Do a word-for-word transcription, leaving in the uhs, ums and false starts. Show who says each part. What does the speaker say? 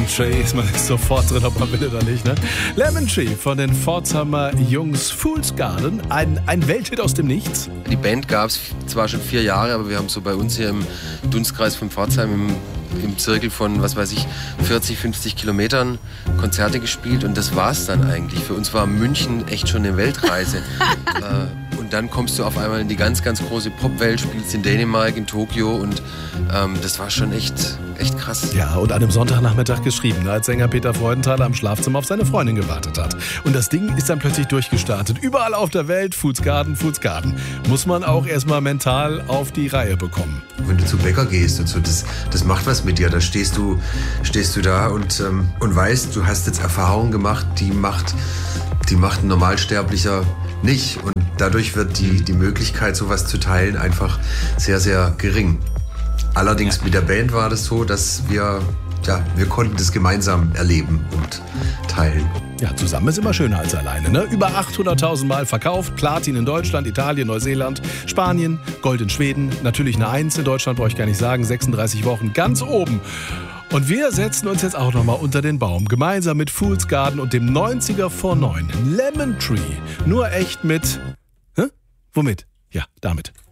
Speaker 1: Tree, man ist sofort drin, ob man will oder nicht, ne? Lemon Tree von den Pforzheimer Jungs, Fool's Garden, ein, ein Welthit aus dem Nichts.
Speaker 2: Die Band gab es zwar schon vier Jahre, aber wir haben so bei uns hier im Dunstkreis von Pforzheim im, im Zirkel von, was weiß ich, vierzig, fünfzig Kilometern Konzerte gespielt und das war's dann eigentlich. Für uns war München echt schon eine Weltreise. äh, und dann kommst du auf einmal in die ganz, ganz große Popwelt, spielst in Dänemark, in Tokio und ähm, das war schon echt, echt krass.
Speaker 1: Ja, und an einem Sonntagnachmittag geschrieben, als Sänger Peter Freudenthaler am Schlafzimmer auf seine Freundin gewartet hat. Und das Ding ist dann plötzlich durchgestartet. Überall auf der Welt, Fool's Garden, Fool's Garden. Muss man auch erstmal mental auf die Reihe bekommen.
Speaker 3: Wenn du zum Bäcker gehst und so, das, das macht was mit dir. Da stehst du, stehst du da und, ähm, und weißt, du hast jetzt Erfahrungen gemacht, die macht, die macht ein Normalsterblicher nicht. Und dadurch wird die, die Möglichkeit, sowas zu teilen, einfach sehr, sehr gering. Allerdings ja. Mit der Band war das so, dass wir, ja, wir konnten das gemeinsam erleben und teilen.
Speaker 1: Ja, zusammen ist immer schöner als alleine, ne? Über achthunderttausend Mal verkauft, Platin in Deutschland, Italien, Neuseeland, Spanien, Gold in Schweden, natürlich eine Eins in Deutschland, brauche ich gar nicht sagen, sechsunddreißig Wochen ganz oben. Und wir setzen uns jetzt auch nochmal unter den Baum, gemeinsam mit Fool's Garden und dem neunziger vor neun. Lemon Tree, nur echt mit... Hä? Womit? Ja, damit.